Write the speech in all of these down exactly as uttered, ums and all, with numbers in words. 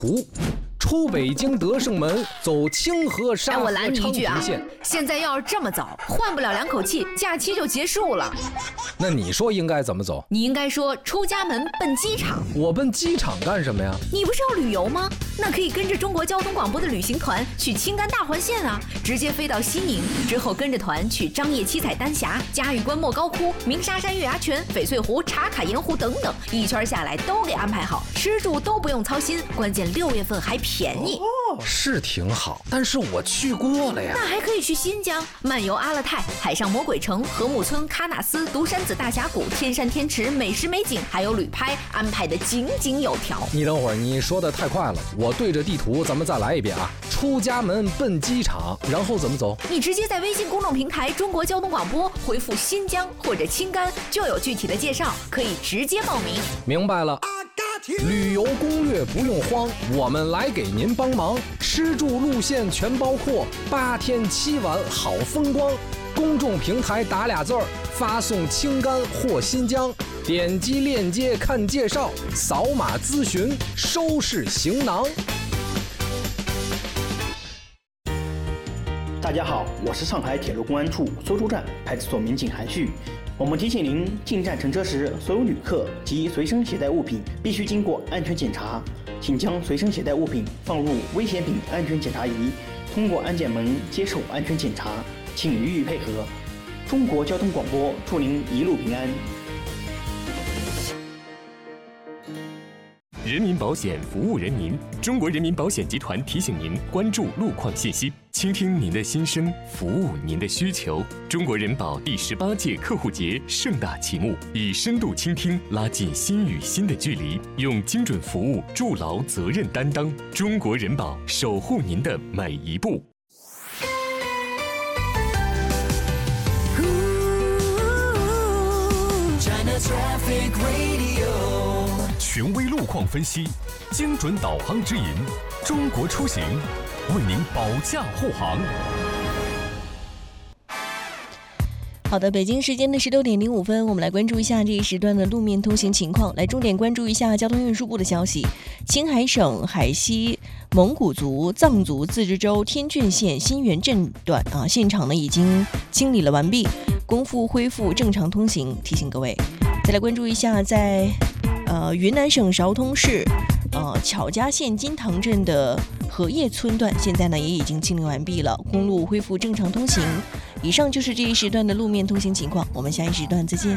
图。出北京德胜门，走清河沙河昌平线。 哎，啊、现在要是这么早，换不了两口气，假期就结束了。 那你说应该怎么走？ 你应该说出家门奔机场。 我奔机场干什么呀？ 你不是要旅游吗？那可以跟着中国交通广播的旅行团去青甘大环线啊，直接飞到西宁，之后跟着团去张掖七彩丹霞、嘉峪关莫高窟、鸣沙山月牙泉、翡翠湖、茶卡盐湖等等，一圈下来都给安排好，吃住都不用操心，关键六月份还便宜。 哦，是挺好，但是我去过了呀。 那还可以去新疆漫游阿勒泰、海上魔鬼城、禾木村、喀纳斯、独山子大峡谷、天山天池、美食美景，还有旅拍，安排的井井有条。 你等会儿，你说的太快了，我对着地图咱们再来一遍啊。出家门奔机场，然后怎么走？ 你直接在微信公众平台中国交通广播回复新疆或者青甘，就有具体的介绍，可以直接报名。 明白了。旅游攻略不用慌，我们来给您帮忙。吃住路线全包括，八天七晚好风光。公众平台打俩字儿，发送青甘或新疆，点击链接看介绍，扫码咨询，收拾行囊。 大家好，我是上海铁路公安处搜出站派出所民警韩旭。我们提醒您，进站乘车时，所有旅客及随身携带物品必须经过安全检查，请将随身携带物品放入危险品安全检查仪，通过安检门接受安全检查，请予以配合。中国交通广播祝您一路平安。 人民保险服务人民，中国人民保险集团提醒您关注路况信息，倾听您的心声，服务您的需求。中国人保第十八届客户节盛大启幕，以深度倾听拉近心与心的距离，用精准服务筑牢责任担当。中国人保守护您的每一步。 权威路况分析，精准导航指引，中国出行为您保驾护航。 好的，北京时间的十六点零五分，我们来关注一下这一时段的路面通行情况。来重点关注一下交通运输部的消息：青海省海西蒙古族藏族自治州天峻县新源镇段啊，现场呢已经清理了完毕，公复恢复正常通行。提醒各位，再来关注一下在。呃，云南省昭通市，呃，巧家县金堂镇的荷叶村段，现在呢也已经清理完毕了，公路恢复正常通行。以上就是这一时段的路面通行情况，我们下一时段再见。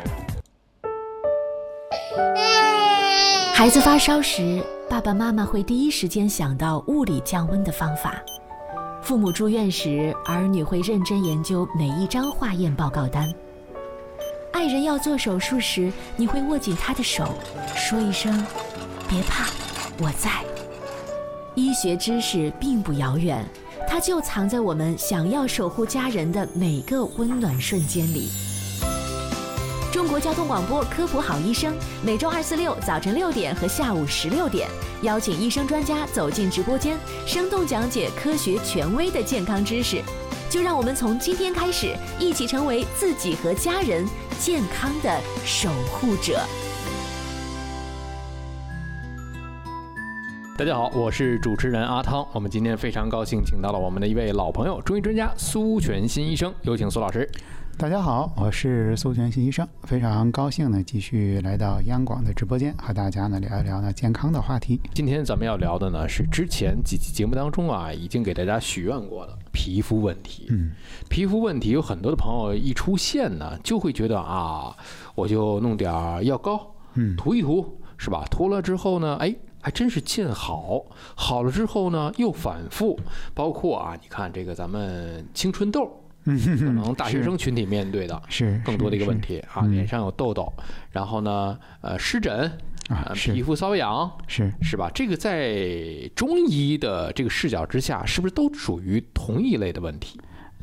孩子发烧时，爸爸妈妈会第一时间想到物理降温的方法；父母住院时，儿女会认真研究每一张化验报告单。爱人要做手术时，你会握紧他的手，说一声别怕，我在。医学知识并不遥远，它就藏在我们想要守护家人的每个温暖瞬间里。中国交通广播科普好医生，每周二四六早晨六点和下午十六点，邀请医生专家走进直播间，生动讲解科学权威的健康知识。就让我们从今天开始，一起成为自己和家人健康的守护者。 大家好，我是主持人阿汤。我们今天非常高兴请到了我们的一位老朋友，中医专家苏全新医生，有请苏老师。 大家好，我是苏全新医生，非常高兴呢，继续来到央广的直播间，和大家呢聊一聊呢健康的话题。 今天咱们要聊的呢是之前几期节目当中啊，已经给大家许愿过的皮肤问题。嗯，皮肤问题有很多的朋友一出现呢，就会觉得啊，我就弄点药膏，嗯，涂一涂，是吧？涂了之后呢，哎。还真是见好，好了之后呢又反复，包括啊，你看这个咱们青春痘，可能大学生群体面对的是更多的一个问题啊，脸上有痘痘，然后呢，呃，湿疹啊，皮肤瘙痒，是是吧？这个在中医的这个视角之下，是不是都属于同一类的问题？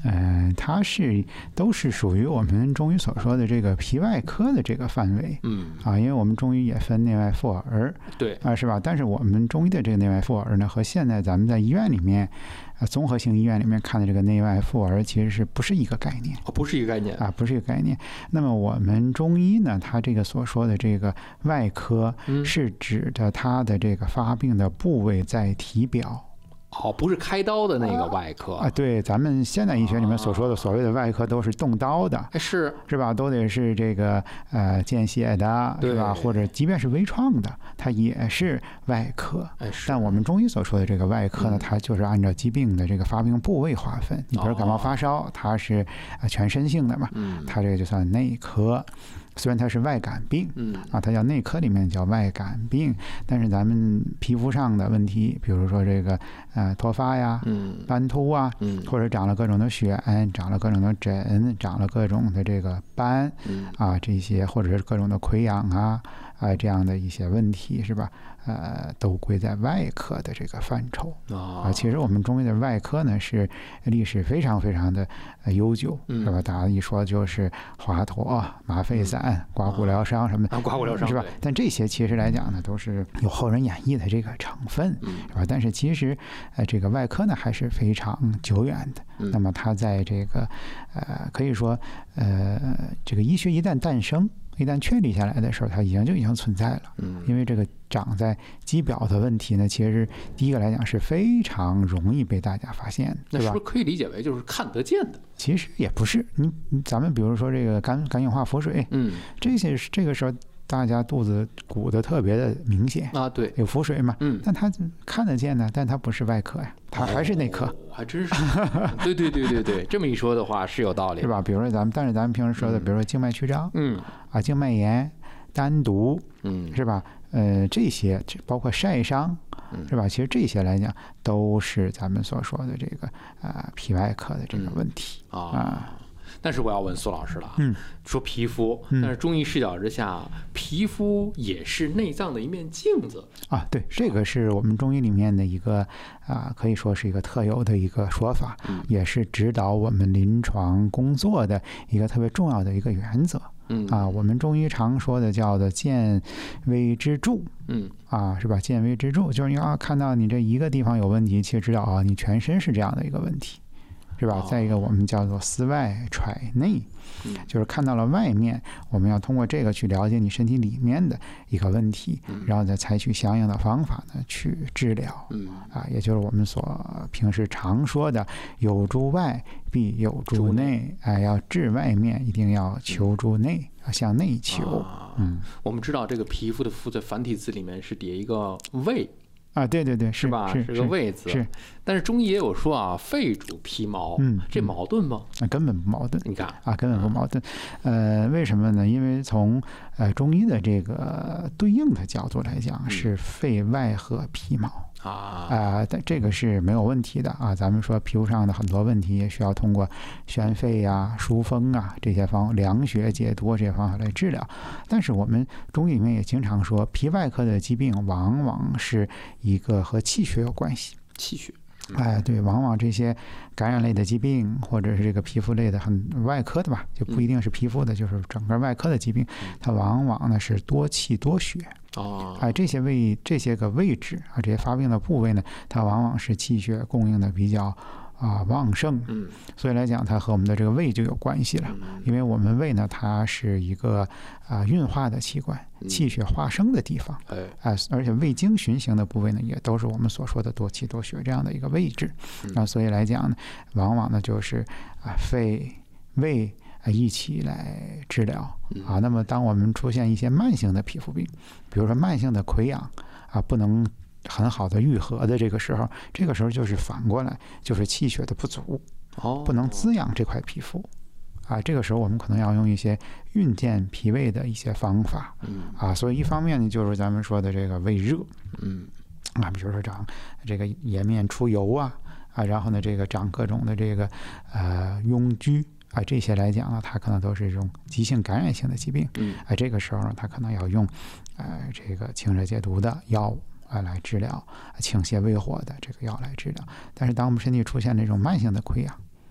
嗯、呃，它是都是属于我们中医所说的这个皮外科的这个范围。 嗯啊，因为我们中医也分内外妇儿， 对啊，是吧？但是我们中医的这个内外妇儿呢，和现在咱们在医院里面，啊，综合性医院里面看的这个内外妇儿，其实是不是一个概念？ 哦，不是一个概念啊，不是一个概念。那么我们中医呢，它这个所说的这个外科，是指的它的这个发病的部位在体表。 哦，不是开刀的那个外科啊，对，咱们现代医学里面所说的所谓的外科都是动刀的， 是是吧？都得是这个呃见血的，是吧？或者即便是微创的，它也是外科。但我们中医所说的这个外科呢，它就是按照疾病的这个发病部位划分。你比如感冒发烧，它是全身性的嘛，它这个就算内科。虽然它是外感病， 嗯啊，它叫内科里面叫外感病，但是咱们皮肤上的问题，比如说这个呃脱发呀， 嗯， 斑秃啊， 嗯， 或者长了各种的癣，长了各种的疹，长了各种的这个斑， 嗯啊，这些或者是各种的溃疡啊，啊这样的一些问题是吧？呃，都归在外科的这个范畴啊。其实我们中医的外科呢，是历史非常非常的呃悠久，是吧？大家一说就是华佗、麻沸散、刮骨疗伤什么的， 刮骨疗伤是吧？但这些其实来讲呢，都是有后人演绎的这个成分，是吧？但是其实呃，这个外科呢还是非常久远的。那么它在这个呃，可以说呃，这个医学一旦诞生。一旦确立下来的时候，它已经就已经存在了。 嗯， 因为这个长在肌表的问题呢，其实第一个来讲是非常容易被大家发现的， 那是不是可以理解为就是看得见的？ 其实也不是。你咱们比如说这个肝肝硬化腹水， 嗯，这些这个时候大家肚子鼓得特别的明显啊，对， 有腹水嘛， 嗯， 但它看得见呢，但它不是外科呀，它还是内科。 哦，还真是，对对对对对，这么一说的话是有道理， 是吧？比如说咱们，但是咱们平时说的，比如说静脉曲张， 嗯， 啊，静脉炎、丹毒， 嗯， 是吧？呃，这些包括晒伤，是吧？其实这些来讲都是咱们所说的这个啊、呃、皮外科的这个问题、 嗯、 啊。 啊但是我要问苏老师了， 嗯， 说皮肤， 嗯、 但是中医视角之下，皮肤也是内脏的一面镜子啊。对，这个是我们中医里面的一个啊，可以说是一个特有的一个说法， 嗯、 也是指导我们临床工作的一个特别重要的一个原则。 嗯啊，我们中医常说的叫做见微知著， 嗯啊，是吧？见微知著，就是你要看到你这一个地方有问题，其实知道啊，你全身是这样的一个问题。是吧？再一个，我们叫做思外揣内，就是看到了外面，我们要通过这个去了解你身体里面的一个问题，然后再采取相应的方法呢去治疗。 嗯啊，也就是我们所平时常说的“有诸外，必有诸内”。哎，要治外面，一定要求诸内，要向内求。 啊、 嗯， 我们知道这个皮肤的“肤”在繁体字里面是叠一个“胃”。 啊，对对对， 是吧？ 是是个位字。 是， 但是中医也有说啊，肺主皮毛， 嗯， 这矛盾吗？ 啊，根本不矛盾。 你看啊，根本不矛盾。呃，为什么呢？因为从呃中医的这个对应的角度来讲，是肺外合皮毛。 啊啊，但这个是没有问题的啊。咱们说皮肤上的很多问题也需要通过宣肺呀、疏风啊这些方凉血解毒这些方法来治疗。但是我们中医里面也经常说，皮外科的疾病往往是一个和气血有关系。 气血。 哎，对，往往这些感染类的疾病，或者是这个皮肤类的很外科的吧，就不一定是皮肤的，就是整个外科的疾病，它往往呢是多气多血。 哦， 哎，这些位这些个位置啊，这些发病的部位呢，它往往是气血供应的比较啊旺盛， 嗯， 所以来讲，它和我们的这个胃就有关系了，因为我们胃呢，它是一个啊运化的器官，气血化生的地方， 哎， 啊，而且胃经循行的部位呢，也都是我们所说的多气多血这样的一个位置，啊，所以来讲呢，往往呢就是啊肺胃啊一起来治疗啊。那么，当我们出现一些慢性的皮肤病，比如说慢性的溃疡啊，不能很好的愈合的这个时候，这个时候就是反过来，就是气血的不足， 哦， 不能滋养这块皮肤，啊，这个时候我们可能要用一些运健脾胃的一些方法， 嗯， 啊，所以一方面呢，就是咱们说的这个胃热， 嗯， 啊，比如说长这个颜面出油啊，啊，然后呢，这个长各种的这个呃痈疽。啊，这些来讲呢，它可能都是这种急性感染性的疾病。 嗯， 啊，这个时候呢，它可能要用，呃，这个清热解毒的药物啊来治疗，清泻胃火的这个药来治疗。但是，当我们身体出现这种慢性的溃疡，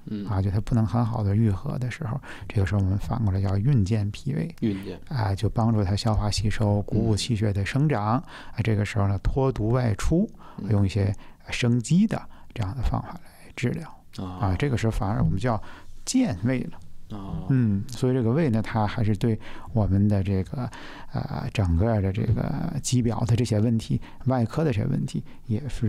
嗯啊，就它不能很好的愈合的时候，这个时候我们反过来叫运健脾胃， 运健啊，就帮助它消化吸收，鼓舞气血的生长。啊，这个时候呢，脱毒外出，用一些生肌的这样的方法来治疗。啊，这个时候反而我们叫健胃了。嗯，所以这个胃呢，它还是对我们的这个呃整个的这个肌表的这些问题、外科的这些问题，也是